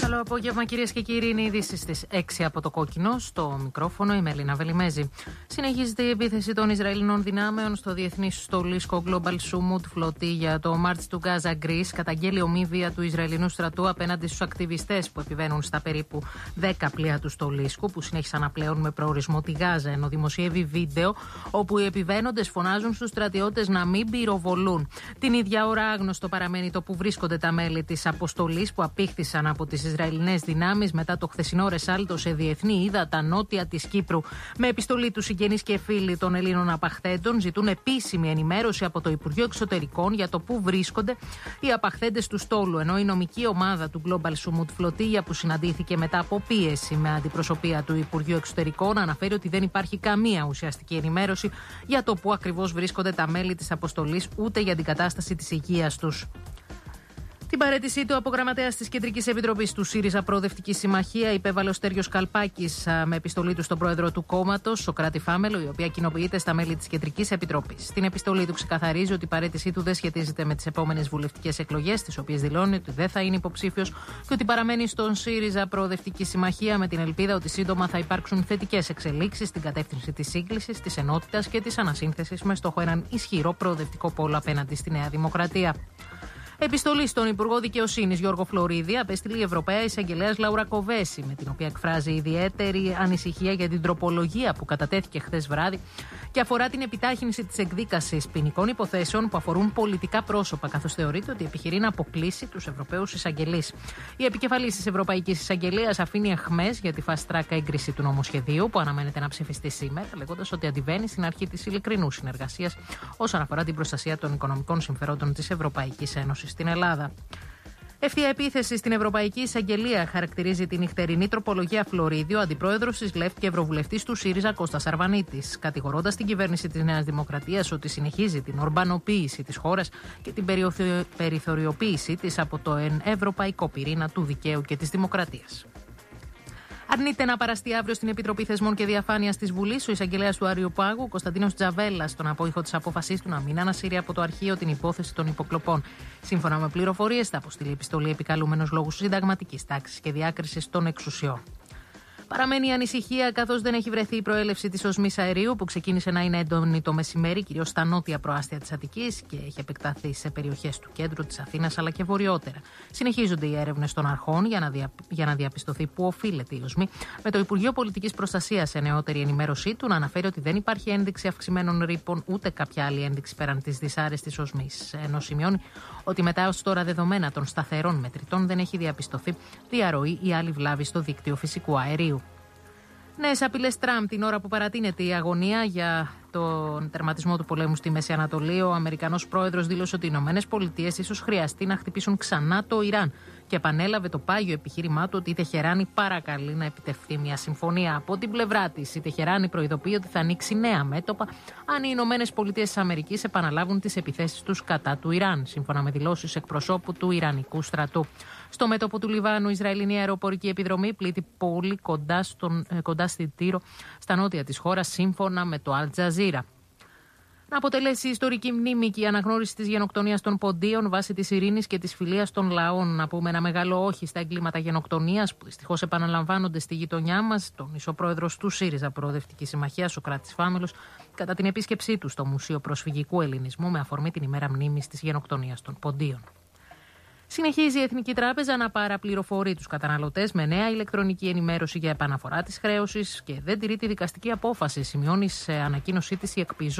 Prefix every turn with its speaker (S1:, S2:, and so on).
S1: Καλό απόγευμα, κυρίες και κύριοι. Είναι ειδήσεις στις 6 από το Κόκκινο. Στο μικρόφωνο η Μελίνα Βελιμέζη. Συνεχίζεται η επίθεση των Ισραηλινών δυνάμεων στο διεθνή στολίσκο Global Summit Φλωτίγια. Το March του Gaza Greece καταγγέλει ομή βία του Ισραηλινού στρατού απέναντι στους ακτιβιστές που επιβαίνουν στα περίπου 10 πλοία του στολίσκου, που συνέχισαν να πλέουν με προορισμό τη Γάζα, ενώ δημοσιεύει βίντεο όπου οι επιβαίνοντες φωνάζουν στους στρατιώτες να μην πυροβολούν. Την ίδια ώρα άγνωστο παραμένει το που βρίσκονται τα μέλη της αποστολής που απήχθησαν από τις Ισραηλινές δυνάμεις μετά το χθεσινό ρεσάλτο σε διεθνή ύδατα νότια της Κύπρου. Με επιστολή του συγγενείς και φίλοι των Ελλήνων απαχθέντων ζητούν επίσημη ενημέρωση από το Υπουργείο Εξωτερικών για το πού βρίσκονται οι απαχθέντες του στόλου, ενώ η νομική ομάδα του Global Summit Φλωτίγια, που συναντήθηκε μετά από πίεση με αντιπροσωπεία του Υπουργείου Εξωτερικών, αναφέρει ότι δεν υπάρχει καμία ουσιαστική ενημέρωση για το πού ακριβώς βρίσκονται τα μέλη της αποστολής, ούτε για την κατάσταση της υγείας τους. Την παραίτησή του από γραμματέας της Κεντρικής Επιτροπής του ΣΥΡΙΖΑ Προοδευτική Συμμαχία υπέβαλε ο Στέργιος Καλπάκης με επιστολή του στον πρόεδρο του κόμματος, Σωκράτη Φάμελο, η οποία κοινοποιείται στα μέλη της Κεντρικής Επιτροπής. Στην επιστολή του ξεκαθαρίζει ότι η παραίτησή του δεν σχετίζεται με τις επόμενες βουλευτικές εκλογές, τις οποίες δηλώνει ότι δεν θα είναι υποψήφιος και ότι παραμένει στον ΣΥΡΙΖΑ Προοδευτική Συμμαχία με την ελπίδα ότι σύντομα θα υπάρξουν θετικές εξελίξεις στην κατεύθυνση της σύγκλησης, της ενότητας και της ανασύνθεσης, με στόχο έναν ισχυρό προοδευτικό πόλο απέναντι στη Νέα Δημοκρατία. Επιστολή στον Υπουργό Δικαιοσύνης Γιώργο Φλωρίδη απέστειλε η Ευρωπαία Εισαγγελέας Λάουρα Κοβέση, με την οποία εκφράζει ιδιαίτερη ανησυχία για την τροπολογία που κατατέθηκε χθες βράδυ και αφορά την επιτάχυνση της εκδίκασης ποινικών υποθέσεων που αφορούν πολιτικά πρόσωπα, καθώς θεωρείται ότι επιχειρεί να αποκλείσει τους Ευρωπαίους εισαγγελείς. Η επικεφαλής της Ευρωπαϊκής Εισαγγελίας αφήνει αιχμές για τη fast track έγκριση του νομοσχεδίου που αναμένεται να ψηφιστεί σήμερα, λέγοντας ότι αντιβαίνει στην αρχή της ειλικρινούς συνεργασίας όσον αφορά την προστασία των οικονομικών συμφερόντων της Ευρωπαϊκής Ένωσης στην Ελλάδα. Ευθεία επίθεση στην Ευρωπαϊκή Εισαγγελία χαρακτηρίζει την νυχτερινή τροπολογία Φλωρίδη ο αντιπρόεδρος της ΛΕΦ και ευρωβουλευτής του ΣΥΡΙΖΑ Κώστας Αρβανίτης, κατηγορώντας την κυβέρνηση της Νέας Δημοκρατίας ότι συνεχίζει την ορμπανοποίηση της χώρας και την περιθωριοποίησή της από το ευρωπαϊκό πυρήνα του δικαίου και της δημοκρατίας. Αρνείται να παραστεί αύριο στην Επιτροπή Θεσμών και Διαφάνειας της Βουλής ο εισαγγελέας του Αριοπάγου, Κωνσταντίνος Τζαβέλας, στον απόϊχο της απόφασής του να μην ανασύρει από το αρχείο την υπόθεση των υποκλοπών. Σύμφωνα με πληροφορίες, θα αποστείλει επιστολή επικαλούμενος λόγους συνταγματικής τάξης και διάκρισης των εξουσιών. Παραμένει η ανησυχία, καθώς δεν έχει βρεθεί η προέλευση της οσμής αερίου, που ξεκίνησε να είναι έντονη το μεσημέρι, κυρίως στα νότια προάστια της Αττικής και έχει επεκταθεί σε περιοχές του κέντρου της Αθήνας αλλά και βορειότερα. Συνεχίζονται οι έρευνες των αρχών για να διαπιστωθεί πού οφείλεται η οσμή, με το Υπουργείο Πολιτικής Προστασίας σε νεότερη ενημέρωσή του να αναφέρει ότι δεν υπάρχει ένδειξη αυξημένων ρήπων ούτε κάποια άλλη ένδειξη πέραν της δυσάρεστης οσμής. Ενώ σημειώνει ότι μετά ως τώρα δεδομένα των σταθερών μετρητών δεν έχει διαπιστωθεί διαρροή ή άλλη βλάβη στο δίκτυο φυσικού αερίου. Νέες απειλές Τραμπ την ώρα που παρατείνεται η αγωνία για τον τερματισμό του πολέμου στη Μέση Ανατολή. Ο Αμερικανός πρόεδρος δήλωσε ότι οι ΗΠΑ ίσως χρειαστεί να χτυπήσουν ξανά το Ιράν και επανέλαβε το πάγιο επιχείρημά του ότι η Τεχεράνη παρακαλεί να επιτευχθεί μια συμφωνία. Από την πλευρά της, η Τεχεράνη προειδοποιεί ότι θα ανοίξει νέα μέτωπα αν οι ΗΠΑ επαναλάβουν τις επιθέσεις τους κατά του Ιράν, σύμφωνα με δηλώσεις εκπροσώπου του Ιρανικού στρατού. Στο μέτωπο του Λιβάνου, η Ισραηλινή αεροπορική επιδρομή πλήττει πολύ κοντά στη Τύρο, στα νότια της χώρας, σύμφωνα με το Al Jazeera. Να αποτελέσει ιστορική μνήμη και η αναγνώριση της γενοκτονίας των Ποντίων βάσει της ειρήνης και της φιλίας των λαών. Να πούμε ένα μεγάλο όχι στα εγκλήματα γενοκτονίας που δυστυχώς επαναλαμβάνονται στη γειτονιά μας. Τον ισοπρόεδρος του ΣΥΡΙΖΑ Προοδευτική Συμμαχία, Σωκράτης Φάμελος, κατά την επίσκεψή του στο Μουσείο Προσφυγικού Ελληνισμού με αφορμή την ημέρα μνήμης της γενοκτονίας των Ποντίων. Συνεχίζει η Εθνική Τράπεζα να παραπληροφορεί τους καταναλωτές με νέα ηλεκτρονική ενημέρωση για επαναφορά της χρέωσης και δεν τηρεί τη δικαστική απόφαση, σημειώνει σε ανακοίνωσή της η ΕΚΠΙΖΟ.